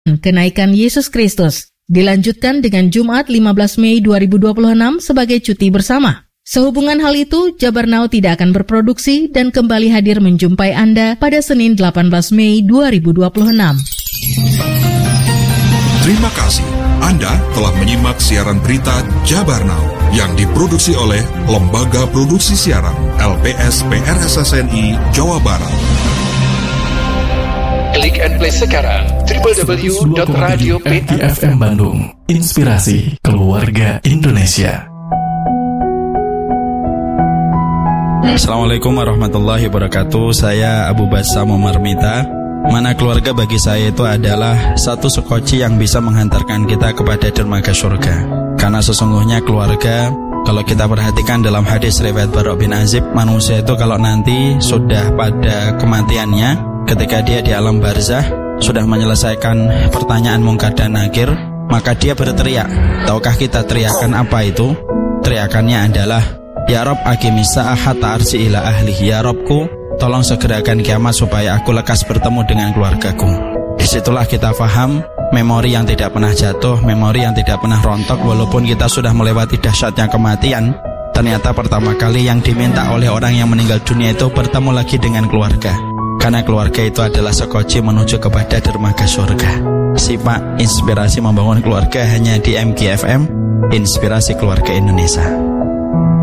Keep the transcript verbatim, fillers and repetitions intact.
kenaikan Yesus Kristus. Dilanjutkan dengan Jumat lima belas Mei dua ribu dua puluh enam sebagai cuti bersama. Sehubungan hal itu, Jabar Now tidak akan berproduksi dan kembali hadir menjumpai Anda pada Senin delapan belas Mei dua ribu dua puluh enam. Terima kasih. Anda telah menyimak siaran berita Jabar Now yang diproduksi oleh Lembaga Produksi Siaran L P S P R S S N I Jawa Barat. Klik and play sekarang w w w dot radio p F M Bandung. Inspirasi keluarga Indonesia. Assalamualaikum warahmatullahi wabarakatuh. Saya Abu Bassam Marmita. Mana keluarga bagi saya itu adalah satu sekoci yang bisa menghantarkan kita kepada dermaga surga. Karena sesungguhnya keluarga, kalau kita perhatikan dalam hadis riwayat Bara' bin Azib, manusia itu kalau nanti sudah pada kematiannya, ketika dia di alam barzah sudah menyelesaikan pertanyaan mungkar dan nakir, maka dia berteriak. Tahukah kita teriakan apa itu? Teriakannya adalah, Ya Rob aqimis sa'ah hatta arsi ila ahli. Ya Robku, tolong segerakan kiamat supaya aku lekas bertemu dengan keluargaku. Disitulah kita faham memori yang tidak pernah jatuh, memori yang tidak pernah rontok. Walaupun kita sudah melewati dahsyatnya kematian, ternyata pertama kali yang diminta oleh orang yang meninggal dunia itu bertemu lagi dengan keluarga. Karena keluarga itu adalah sekoci menuju kepada dermaga surga. Simak inspirasi membangun keluarga hanya di M G F M, Inspirasi Keluarga Indonesia.